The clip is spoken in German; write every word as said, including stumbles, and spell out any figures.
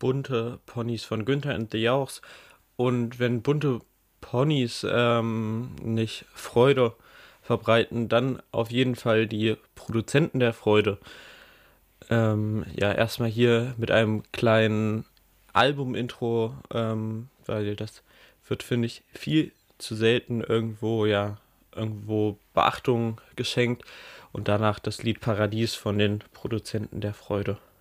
Bunte Ponys von Günther and the Jauchs. Und wenn bunte Ponys ähm, nicht Freude verbreiten, dann auf jeden Fall die Produzenten der Freude. Ähm, ja, erstmal hier mit einem kleinen Album-Intro, ähm, weil das wird, finde ich, viel zu selten irgendwo, ja, irgendwo Beachtung geschenkt. Und danach das Lied Paradies von den Produzenten der Freude.